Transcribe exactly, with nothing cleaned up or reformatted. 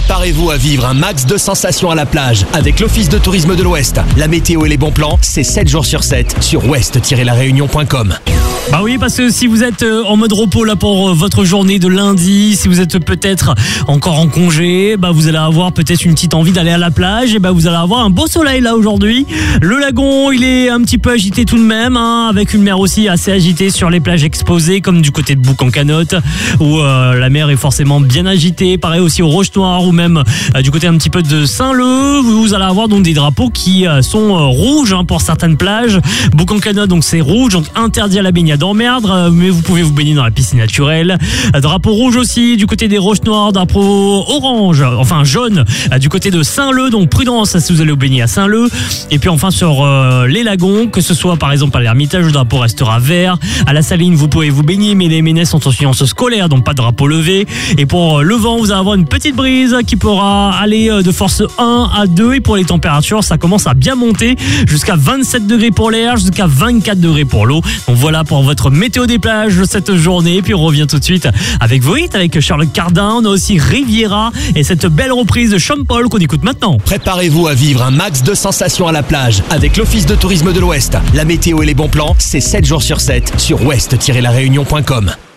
Préparez-vous à vivre un max de sensations à la plage avec l'Office de tourisme de l'Ouest. La météo et les bons plans, c'est sept jours sur sept sur ouest tiret la réunion point com. Bah oui, parce que si vous êtes en mode repos là pour votre journée de lundi, si vous êtes peut-être encore en congé, bah vous allez avoir peut-être une petite envie d'aller à la plage, et bah vous allez avoir un beau soleil là aujourd'hui. Le lagon, il est un petit peu agité tout de même, hein, avec une mer aussi assez agitée sur les plages exposées, comme du côté de Bouc-en-Canotte, où euh, la mer est forcément bien agitée. Pareil aussi aux Roches Noires, ou même euh, du côté un petit peu de Saint-Leu, vous allez avoir donc des drapeaux qui euh, sont euh, rouges, hein, pour certaines plages. Bouc-en-Canotte, donc c'est rouge, donc interdit à la baignade en mer, mais vous pouvez vous baigner dans la piscine naturelle. Drapeau rouge aussi du côté des Roches Noires, drapeau orange, enfin jaune, du côté de Saint-Leu, donc prudence si vous allez vous baigner à Saint-Leu. Et puis enfin sur euh, les lagons, que ce soit par exemple à l'Ermitage, le drapeau restera vert. À la Saline, vous pouvez vous baigner, mais les ménès sont en surveillance scolaire, donc pas de drapeau levé. Et pour le vent, vous allez avoir une petite brise qui pourra aller de force un à deux. Et pour les températures, ça commence à bien monter jusqu'à vingt-sept degrés pour l'air, jusqu'à vingt-quatre degrés pour l'eau. Donc voilà pour votre météo des plages de cette journée. Puis on revient tout de suite avec vos hits, avec Charlotte Cardin. On a aussi Riviera et cette belle reprise de Sean Paul qu'on écoute maintenant. Préparez-vous à vivre un max de sensations à la plage avec l'Office de tourisme de l'Ouest. La météo et les bons plans, c'est sept jours sur sept sur ouest tiret la réunion point com.